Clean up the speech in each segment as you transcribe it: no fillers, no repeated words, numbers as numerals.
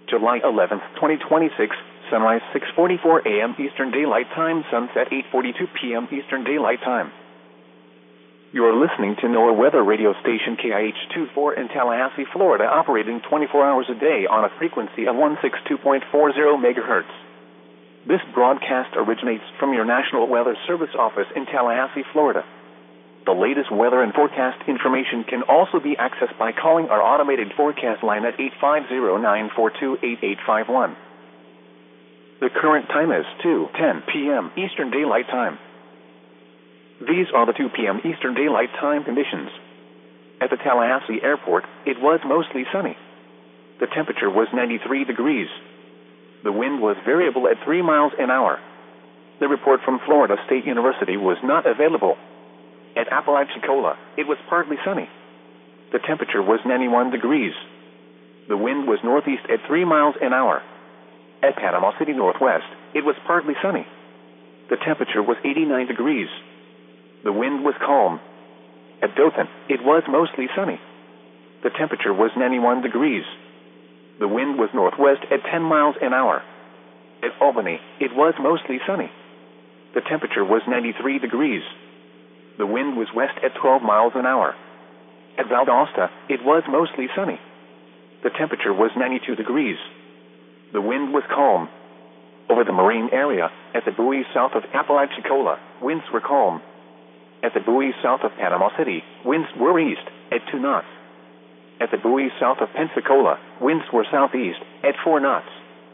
July 11th, 2026, sunrise 6:44 a.m. Eastern Daylight Time, sunset 8:42 p.m. Eastern Daylight Time. You are listening to NOAA weather radio station KIH-24 in Tallahassee, Florida, operating 24 hours a day on a frequency of 162.40 megahertz. This broadcast originates from your National Weather Service office in Tallahassee, Florida. The latest weather and forecast information can also be accessed by calling our automated forecast line at 850-942-8851. The current time is 2:10 p.m. Eastern Daylight Time. These are the 2 p.m. Eastern Daylight Time conditions. At the Tallahassee Airport, it was mostly sunny. The temperature was 93 degrees. The wind was variable at 3 miles an hour. The report from Florida State University was not available. At Apalachicola, it was partly sunny. The temperature was 91 degrees. The wind was northeast at 3 miles an hour. At Panama City Northwest, it was partly sunny. The temperature was 89 degrees. The wind was calm. At Dothan, it was mostly sunny. The temperature was 91 degrees. The wind was northwest at 10 miles an hour. At Albany, it was mostly sunny. The temperature was 93 degrees. The wind was west at 12 miles an hour. At Valdosta, it was mostly sunny. The temperature was 92 degrees. The wind was calm. Over the marine area, at the buoy south of Apalachicola, winds were calm. At the buoy south of Panama City, winds were east at 2 knots. At the buoy south of Pensacola, winds were southeast at 4 knots.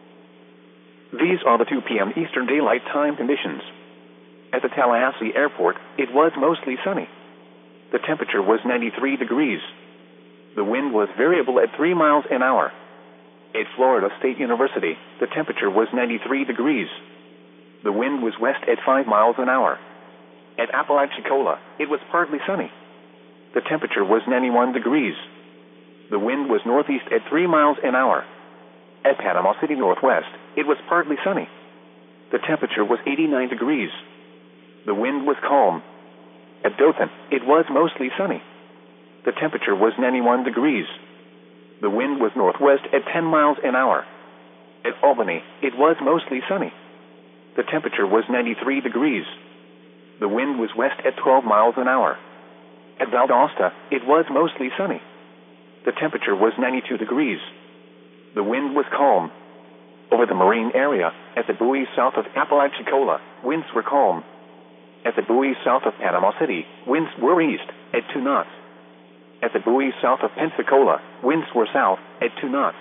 These are the 2 p.m. Eastern Daylight Time conditions. At the Tallahassee Airport, it was mostly sunny. The temperature was 93 degrees. The wind was variable at 3 miles an hour. At Florida State University, the temperature was 93 degrees. The wind was west at 5 miles an hour. At Apalachicola, it was partly sunny. The temperature was 91 degrees. The wind was northeast at 3 miles an hour. At Panama City Northwest, it was partly sunny. The temperature was 89 degrees. The wind was calm. At Dothan, it was mostly sunny. The temperature was 91 degrees. The wind was northwest at 10 miles an hour. At Albany, it was mostly sunny. The temperature was 93 degrees. The wind was west at 12 miles an hour. At Valdosta, it was mostly sunny. The temperature was 92 degrees. The wind was calm. Over the marine area, at the buoy south of Apalachicola, winds were calm. At the buoy south of Panama City, winds were east at 2 knots. At the buoy south of Pensacola, winds were south at 2 knots.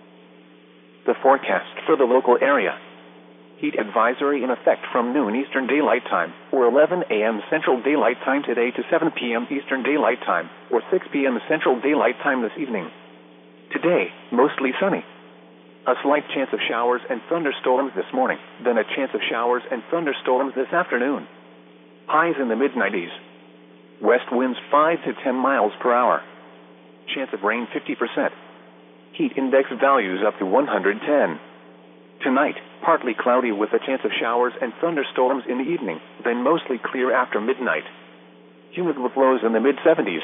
The forecast for the local area. Heat advisory in effect from noon Eastern Daylight Time, or 11 a.m. Central Daylight Time today to 7 p.m. Eastern Daylight Time, or 6 p.m. Central Daylight Time this evening. Today, mostly sunny. A slight chance of showers and thunderstorms this morning, then a chance of showers and thunderstorms this afternoon. Highs in the mid-90s. West winds 5 to 10 miles per hour. Chance of rain 50%. Heat index values up to 110. Tonight, partly cloudy with a chance of showers and thunderstorms in the evening, then mostly clear after midnight. Humid with lows in the mid-70s.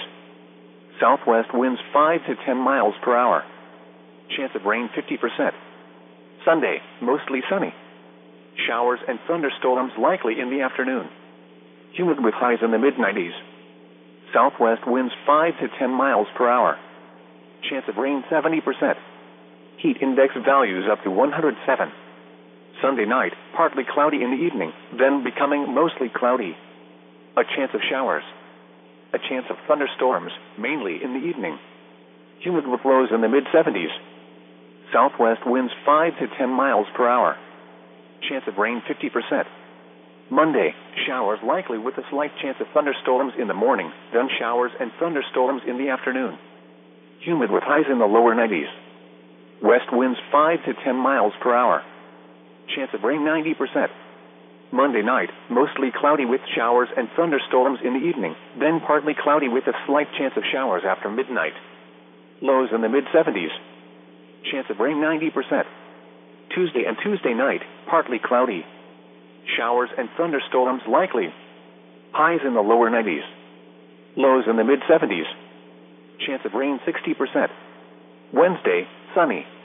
Southwest winds 5 to 10 miles per hour. Chance of rain 50%. Sunday, mostly sunny. Showers and thunderstorms likely in the afternoon. Humid with highs in the mid-90s. Southwest winds 5 to 10 miles per hour. Chance of rain 70%. Heat index values up to 107. Sunday night, partly cloudy in the evening, then becoming mostly cloudy. A chance of showers. A chance of thunderstorms, mainly in the evening. Humid with lows in the mid-70s. Southwest winds 5 to 10 miles per hour. Chance of rain 50%. Monday, showers likely with a slight chance of thunderstorms in the morning, then showers and thunderstorms in the afternoon. Humid with highs in the lower 90s. West winds 5 to 10 miles per hour. Chance of rain 90%. Monday night, mostly cloudy with showers and thunderstorms in the evening, then partly cloudy with a slight chance of showers after midnight. Lows in the mid-70s. Chance of rain 90%. Tuesday and Tuesday night, partly cloudy. Showers and thunderstorms likely. Highs in the lower 90s. Lows in the mid-70s. Chance of rain 60%. Wednesday, sunny.